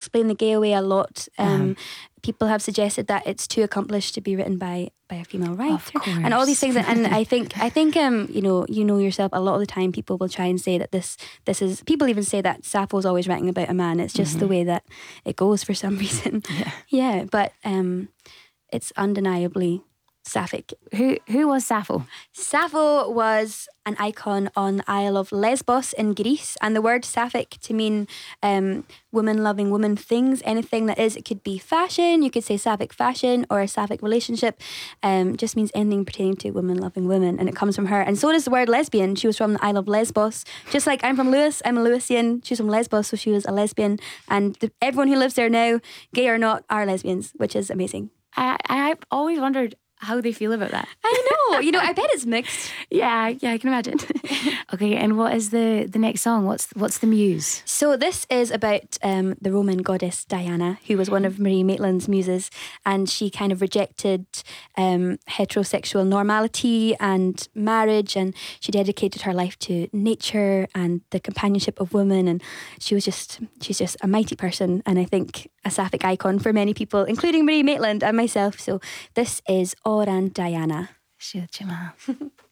explain the gay away a lot. People have suggested that it's too accomplished to be written by a female writer, and all these things. And I think you know yourself. A lot of the time, people will try and say that this is. People even say that Sappho's always writing about a man. It's just the way that it goes for some reason. Yeah. But it's undeniably Sapphic. Who was Sappho? Sappho was an icon on the Isle of Lesbos in Greece, and the word Sapphic to mean woman loving woman things, anything that is. It could be fashion, you could say Sapphic fashion, or a Sapphic relationship. Just means anything pertaining to woman loving women, and it comes from her. And so does the word lesbian. She was from the Isle of Lesbos, just like I'm from Lewis. I'm a Lewisian. She's from Lesbos, so she was a lesbian, and everyone who lives there now, gay or not, are lesbians, which is amazing. I've always wondered how they feel about that. I know. I bet it's mixed. Yeah, I can imagine. Okay, and what is the next song? What's the muse? So this is about the Roman goddess Diana, who was one of Marie Maitland's muses, and she kind of rejected heterosexual normality and marriage, and she dedicated her life to nature and the companionship of women, and she's just a mighty person, and I think a Sapphic icon for many people, including Marie Maitland and myself. So this is Oran Diana. Siad Jamal.